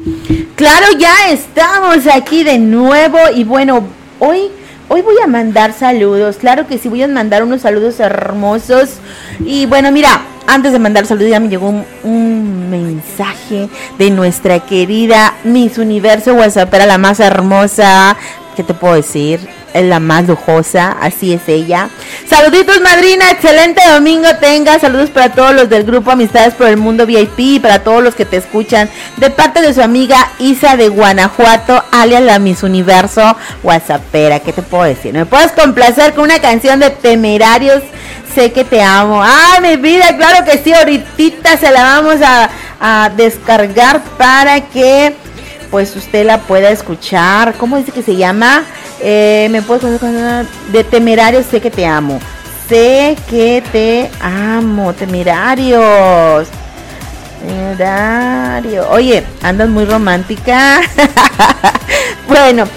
Claro, ya estamos aquí de nuevo y bueno, hoy voy a mandar saludos, claro que sí, voy a mandar unos saludos hermosos y bueno, mira, antes de mandar saludos ya me llegó un mensaje de nuestra querida Miss Universo WhatsAppera, la más hermosa, ¿qué te puedo decir? Es la más lujosa, así es ella. Saluditos, madrina, excelente domingo tenga. Saludos para todos los del grupo Amistades por el Mundo VIP y para todos los que te escuchan. De parte de su amiga Isa de Guanajuato, alias la Miss Universo WhatsAppera. ¿Qué te puedo decir? ¿Me puedes complacer con una canción de Temerarios? Sé que te amo. ¡Ah, mi vida! Claro que sí, ahorita se la vamos a descargar para que pues usted la pueda escuchar. ¿Cómo dice que se llama? Me puedes conocer de Temerarios, sé que te amo. Sé que te amo, Temerarios. Oye, andas muy romántica. Bueno,